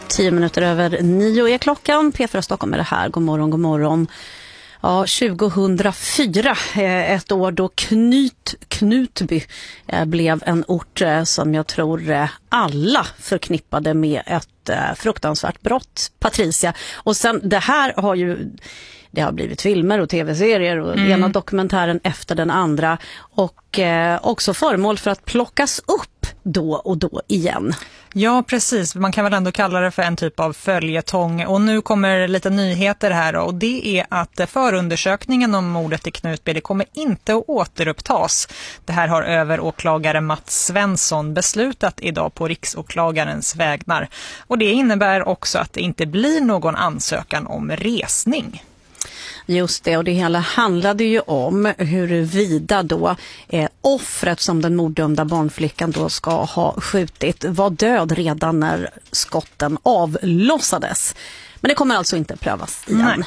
10 minuter över 9 är klockan. P4 Stockholm är det här. God morgon, god morgon. Ja, 2004, ett år då Knutby blev en ort som jag tror alla förknippade med ett fruktansvärt brott. Patricia. Och sen det här det har blivit filmer och tv-serier och ena dokumentären efter den andra och också föremål för att plockas upp då och då igen. Ja, precis. Man kan väl ändå kalla det för en typ av följetong. Och nu kommer lite nyheter här och det är att förundersökningen om mordet i Knutby, det kommer inte att återupptas. Det här har överåklagare Mats Svensson beslutat idag på riksåklagarens vägnar. Och det innebär också att det inte blir någon ansökan om resning. Just det, och det hela handlade ju om huruvida då offret som den morddömda barnflickan då ska ha skjutit var död redan när skotten avlossades. Men det kommer alltså inte prövas igen. Nej.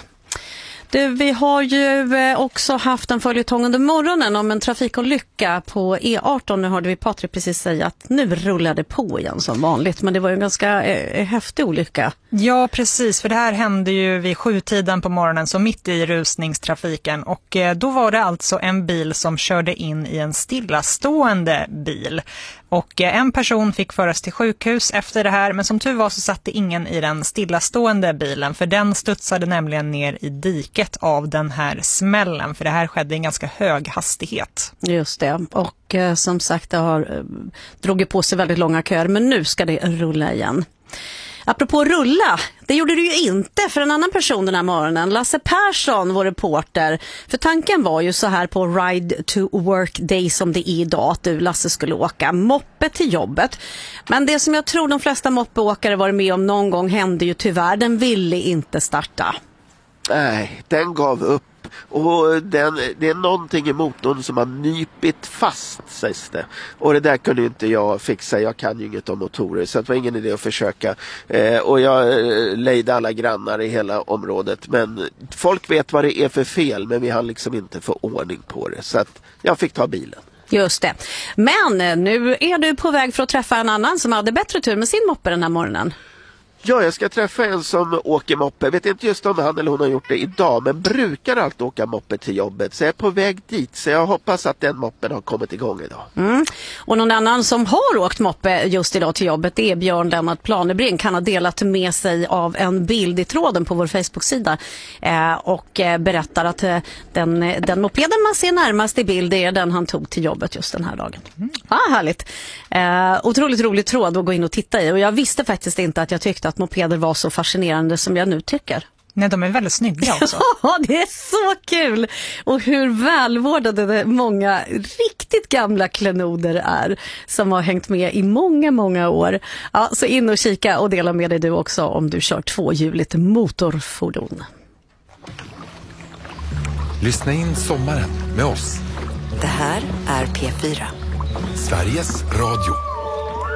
Vi har ju också haft en följetong under morgonen om en trafikolycka på E18. Nu hörde vi Patrik precis säga att nu rullar det på igen som vanligt. Men det var ju en ganska häftig olycka. Ja, precis. För det här hände ju vid 7-tiden på morgonen, så mitt i rusningstrafiken. Och då var det alltså en bil som körde in i en stillastående bil. Och en person fick föras till sjukhus efter det här, men som tur var så satt det ingen i den stillastående bilen, för den studsade nämligen ner i diket av den här smällen, för det här skedde i en ganska hög hastighet. Just det, och som sagt det har dragit på sig väldigt långa köer, men nu ska det rulla igen. Apropå rulla, det gjorde det ju inte för en annan person den här morgonen. Lasse Persson, vår reporter. För tanken var ju så här på Ride to Work Day som det är idag, att du, Lasse, skulle åka moppe till jobbet. Men det som jag tror de flesta moppeåkare varit med om någon gång hände ju tyvärr. Den ville inte starta. Nej, den gav upp. Och det är någonting i motorn som har nypit fast, sägs det. Och det där kunde ju inte jag fixa. Jag kan ju inget om motorer, så det var ingen idé att försöka. Och jag lejde alla grannar i hela området. Men folk vet vad det är för fel, men vi har liksom inte få ordning på det. Så att jag fick ta bilen. Just det. Men nu är du på väg för att träffa en annan som hade bättre tur med sin moppe den här morgonen. Ja, jag ska träffa en som åker moppe. Jag vet inte just om han eller hon har gjort det idag, men brukar alltid åka moppe till jobbet. Så jag är på väg dit, så jag hoppas att den moppen har kommit igång idag. Och någon annan som har åkt moppe just idag till jobbet, det är Björn Lennart Planebrink. Han har delat med sig av en bild i tråden på vår Facebook-sida och berättar att den mopeden man ser närmast i bild är den han tog till jobbet just den här dagen. Härligt. Otroligt rolig tråd att gå in och titta i, och jag visste faktiskt inte att jag tyckte att mopeder var så fascinerande som jag nu tycker. Nej, de är väldigt snygga också. Ja, det är så kul! Och hur välvårdade många riktigt gamla klenoder är som har hängt med i många, många år. Ja, så in och kika och dela med dig du också om du kör tvåhjuligt motorfordon. Lyssna in sommaren med oss. Det här är P4. Sveriges Radio.